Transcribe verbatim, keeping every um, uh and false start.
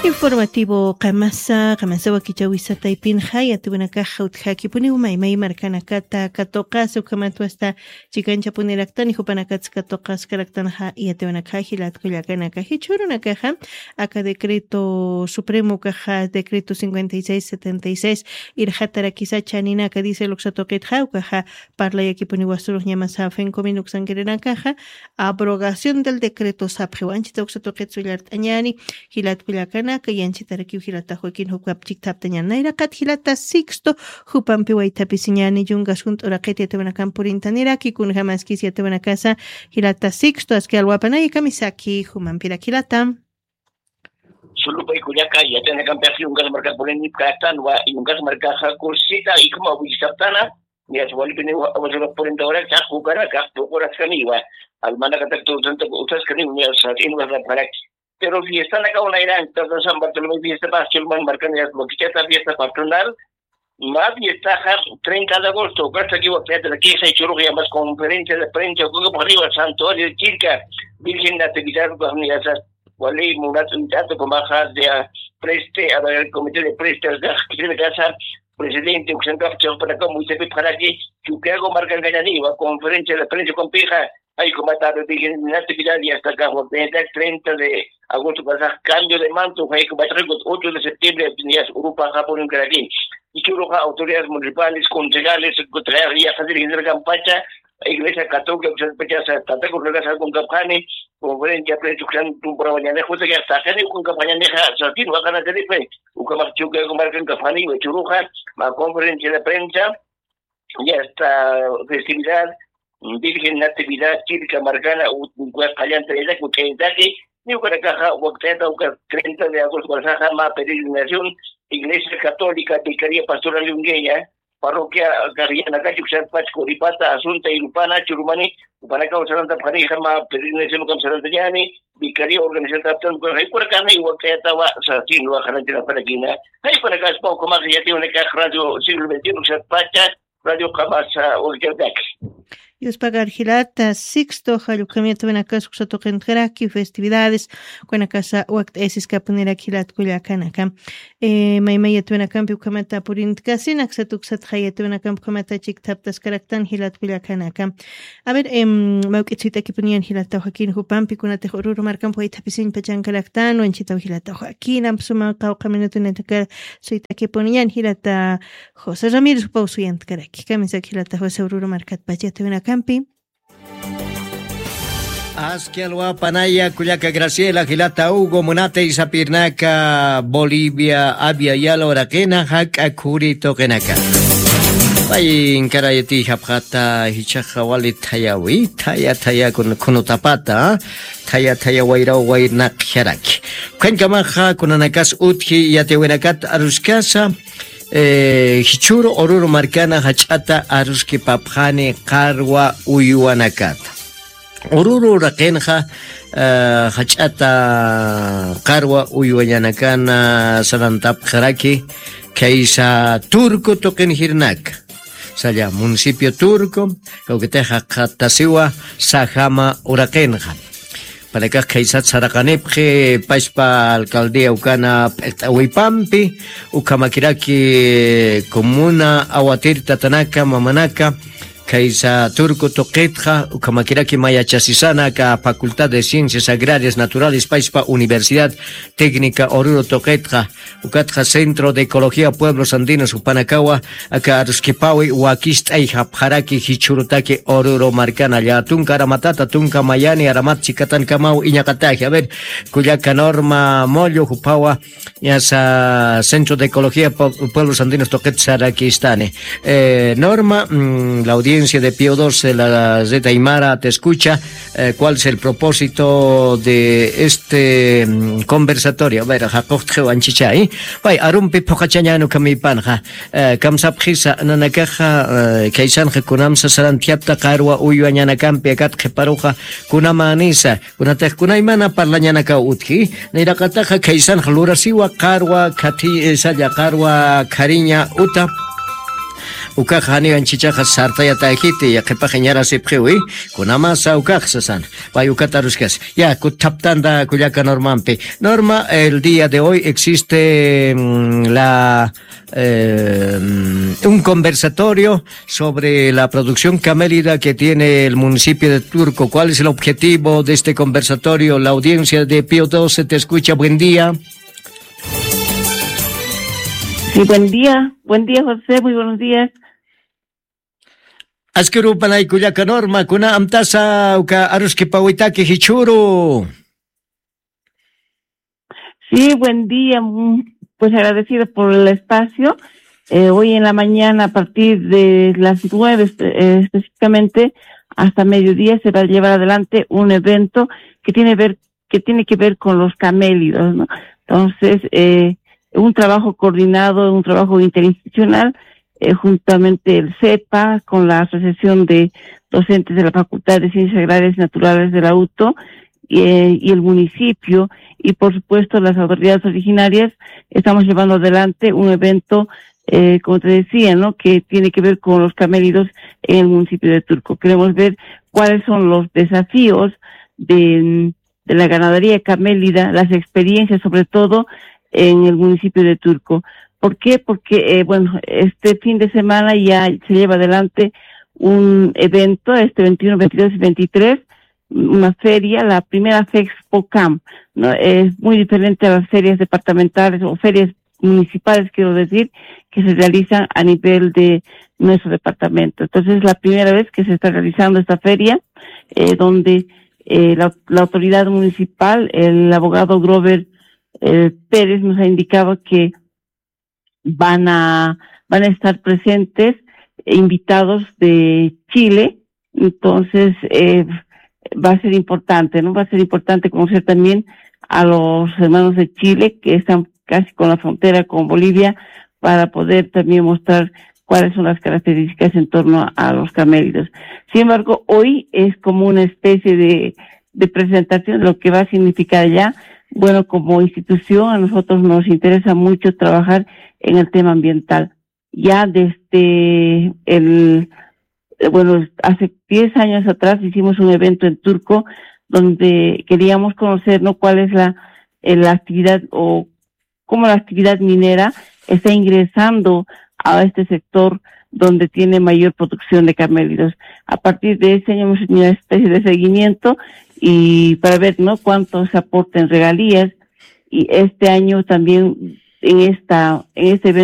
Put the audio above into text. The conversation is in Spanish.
Informativo Kamasa, Kamasawa Kichawisa Taipin Haya, Tubunaka Hauthaki Puni Umay, Marcanacata, Catocas, Ukamatu hasta Chicancha Puniractan y Jupanacats Catocas, Caractanja y Atebanakaji, la Tuyacanakaji, Churunakaja, acá decreto supremo caja, decreto cincuenta y seis setenta y seis, Irhatara Chanina, que dice Luxatoket Haucaja, Parla y Akipuniwasur, Yamasafen, Cominuxangerena caja, abrogación del decreto Sapjuanchita Uxatoket Suyart Añani, Hilat Puyacana, que yanchitaraki hilata Joaquín Hukapchik Taptañanaira, Cat Hilata Sixto, Hupampi Waitapisiñani, Yungasunt Oraquetia Tebanacan Purintanira, Kikun Hamaskisia Tebanacasa, Hilata Sixto, Askealwapana y Kamisaki, Humampira Hilata. Sulupa y Cuyaca, y atene campeón, un gas marcado por el Nipcatan, y un gas marcado cursita, y como Wisaptana, y a su valipine, a vosotros por entonces, a jugar a Casto, por Ascaniwa, al Manacatacto, ustedes que no me hacen para aquí. Pero si están acá una Irán, entonces San Bartolomé fiesta para Chilman, marcando las boquichetas, fiesta patronal, más fiesta treinta de agosto, hasta aquí, aquí se churrugia más conferencia de prensa, como por arriba, Santuario de Chilca, Virgen Natividad, Comunidad, Waley, Murat, un dato con bajas de preste, a ver, el comité de prestas de casa, presidente, Uxancafcho, para acá, muy sepe para aquí, Chucago, Marca Gañaniva, conferencia de prensa con pija, hay como tarde de actividad y hasta acá, treinta de agosto pasado, cambio de manto, hay como ocho de septiembre, días Europa, Japón, en Caraquín. Y que luego autoridades municipales, concejales, secretarías, de Campacha, Iglesia Católica, se trata con relación con Capani, conferencia, prensa, un programa de justo que hasta gente con campaña de Satín, va a ganar de fe, un camacho que marca en Capani, Churuja, la conferencia de prensa, y hasta festividad. Virgen Natividad Chilca Marcana, un cuescallante de la Cuchentaki, ni una caja, treinta de agosto, Guasaja, Ma Peregrinación, Iglesia Católica, Vicaría Pastoral Lungueña, Parroquia Garriana, Cachuxar, Pacho, Ripata, Asunta, Irupana, Churumani, Upanaca, Saranta, Pareja, Ma Peregrinación, Camsarantayani, Vicaría Organización Capitán, hay por acá, igual que estaba Satín, Bajarante la Paraquina, hay por acá, es poco más, ya tiene una caja radio siglo veintiuno, Pacha, Radio Camasa, Olgerdac. Yus pagar hilata sixto halucamiento en acá suxato kentraki festividades con la casa wakt esis kapunera hilat kuliakanaka eh maymayet en acá piukamata purint kasin aksatuk hayet en acá kamata chiktaptas karaktan hilat kuliakanaka a ver em maukitzita kipunian hilata Joaquín Hupampi kunate horuru markan poita pisin pechan karaktan o en chita hilata Joaquín amsuma qaw kaminuto netaka suita kipunian hilata José Ramírez pausuyant karaki kamisa hilata José horuru markat pachete en Campi. Asquialwa Panaya, Cuyaca Graciela, Gilata Hugo, Monate y Sapirnaca, Bolivia, Abia Yalo, Raquena, Hack, Akuri, Tokenaka. Vayin Karayeti, Hapata, Hichahawali, Tayawi, Taya Taya con Kunutapata, Taya Taya Waira, Wainak, Herak. Kankamaha, Kunanakas Utki, Yatewenakat, Aruskasa. Eh, Hichuro Oruro Marcana Hachata Aruski Papjane Karwa Uyuanakata Oruro Rakenja uh, Hachata Karwa Uyuanakana Sarantap Jaraki Keisa Turco Token Hirnak Saya municipio turco Kauketeja Katasiwa Sajama Urakenja para que kaisat sarakanepje paispa alcaldía ukana Huipampi ukamakiraki comuna awatir tatanaka mamanaka kaisa turco toquetja ukamakiraki mayachasisana ka facultad de ciencias agrarias naturales paispa universidad técnica oruro toquetja ukatja centro de ecología pueblos andinos upanacawa aka aruskipawi wakist ay hapjaraki hichurutaki oruro marcana ya tunka aramatata tunka mayani aramat chikatan kamau iñakataji a ver Cuyaca Norma Mollo Jupawa ya sa centro de ecología pueblos andinos toquet sarakistane eh, Norma mmm, la audiencia de Pío doce, la Zeta Aymara te escucha. Eh, ¿Cuál es el propósito de este um, conversatorio? A ver, Jacob Anchichay. Vaya, Arumpi Pocachañano Camipanja. Kamsapjisa Nanakaja, Kaisan Kunamsa Sarantiapta Karwa Uyuañana Campi, Akat Paruja, Kunamanisa, Kunatek Kunaimana Parlañanaka Utki, Nirakataja Kaisan Lurasiwa Karwa Kati Saya Karwa Kariña Uta. ukaqa hanigan chichaqa sartayata ajiti ya qhipa ñara sipqiwi kunamasa ukaqa sasan pay ukata ruskas ya kutaptanda kullaka Normampi. Norma, el día de hoy existe mmm, la eh, un conversatorio sobre la producción camélida que tiene el municipio de Turco. ¿Cuál es el objetivo de este conversatorio? La audiencia de Pío doce te escucha. Buen día. Sí, buen día. Buen día, José. Muy buenos días. Askeru panay kullaka Norma, kuna amtasa uka aruski pawitaki hichuru. Sí, buen día. Pues agradecido por el espacio. Eh, hoy en la mañana, a partir de las nueve eh, específicamente, hasta mediodía se va a llevar adelante un evento que tiene ver que tiene que ver con los camélidos, ¿no? Entonces, eh, un trabajo coordinado, un trabajo interinstitucional, eh, juntamente el CEPA, con la Asociación de Docentes de la Facultad de Ciencias Agrarias y Naturales de la U T O, y, eh, y el municipio, y por supuesto las autoridades originarias. Estamos llevando adelante un evento, eh, como te decía, ¿no?, que tiene que ver con los camélidos en el municipio de Turco. Queremos ver cuáles son los desafíos de, de la ganadería camélida, las experiencias sobre todo en el municipio de Turco. ¿Por qué? Porque, eh, bueno, este fin de semana ya se lleva adelante un evento, este veintiuno, veintidós y veintitrés, una feria, la primera FEXPOCAM, ¿no? Es muy diferente a las ferias departamentales o ferias municipales, quiero decir, que se realizan a nivel de nuestro departamento. Entonces, es la primera vez que se está realizando esta feria, eh, donde eh, la, la autoridad municipal, el abogado Grover eh, Pérez, nos ha indicado que van a van a estar presentes invitados de Chile. Entonces, eh, va a ser importante, ¿no? Va a ser importante conocer también a los hermanos de Chile, que están casi con la frontera con Bolivia, para poder también mostrar cuáles son las características en torno a, a los camélidos. Sin embargo, hoy es como una especie de, de presentación de lo que va a significar ya. Bueno, como institución, a nosotros nos interesa mucho trabajar en el tema ambiental. Ya desde el Bueno, hace diez años atrás hicimos un evento en Turco donde queríamos conocer, ¿no?, cuál es la, la actividad o cómo la actividad minera está ingresando a este sector donde tiene mayor producción de camélidos. A partir de ese año hemos hecho una especie de seguimiento y para ver, ¿no?, cuánto se aporta en regalías, y este año también en esta en este evento